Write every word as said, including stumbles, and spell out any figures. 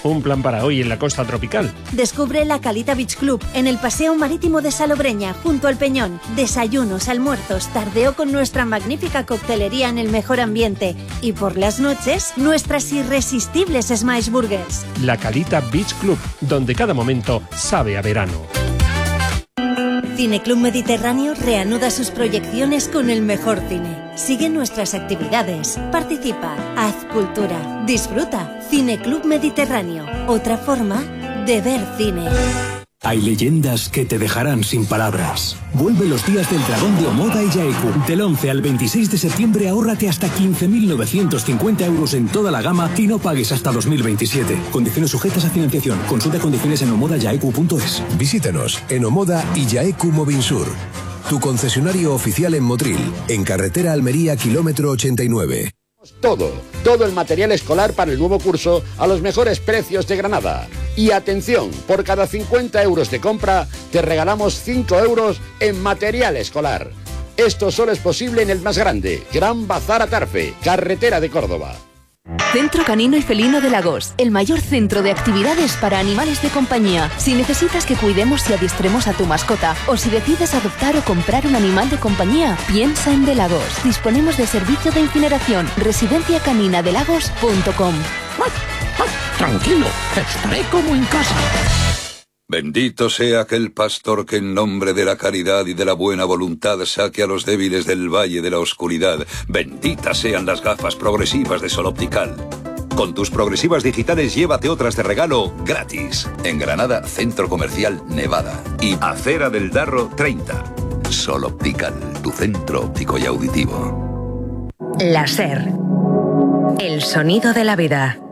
Un plan para hoy en la costa tropical. Descubre la Calita Beach Club en el Paseo Marítimo de Salobreña, junto al Peñón. Desayunos, almuerzos, tardeo con nuestra magnífica coctelería en el mejor ambiente. Y por las noches, nuestras irresistibles Smash Burgers. La Calita Beach Club, donde cada momento sabe a verano. Cineclub Mediterráneo reanuda sus proyecciones con el mejor cine. Sigue nuestras actividades, participa, haz cultura, disfruta. Cineclub Mediterráneo, otra forma de ver cine. Hay leyendas que te dejarán sin palabras. Vuelve los días del dragón de Omoda y Yaeku. Del once al veintiséis de septiembre ahórrate hasta quince mil novecientos cincuenta euros en toda la gama y no pagues hasta dos mil veintisiete. Condiciones sujetas a financiación. Consulta condiciones en omoda yaeku punto es. Visítanos en Omoda y Yaeku Movinsur, tu concesionario oficial en Motril, en carretera Almería, kilómetro ochenta y nueve. Todo, todo el material escolar para el nuevo curso a los mejores precios de Granada. Y atención, por cada cincuenta euros de compra te regalamos cinco euros en material escolar. Esto solo es posible en el más grande, Gran Bazar Atarfe, carretera de Córdoba. Centro Canino y Felino de Lagos, el mayor centro de actividades para animales de compañía. Si necesitas que cuidemos y adiestremos a tu mascota, o si decides adoptar o comprar un animal de compañía, piensa en De Lagos. Disponemos de servicio de incineración. residencia canina de lagos punto com. Tranquilo, estaré como en casa. Bendito sea aquel pastor que en nombre de la caridad y de la buena voluntad saque a los débiles del valle de la oscuridad. Benditas sean las gafas progresivas de Sol Optical. Con tus progresivas digitales llévate otras de regalo gratis. En Granada, Centro Comercial Nevada. Y Acera del Darro treinta. Sol Optical, tu centro óptico y auditivo. Láser. El sonido de la vida.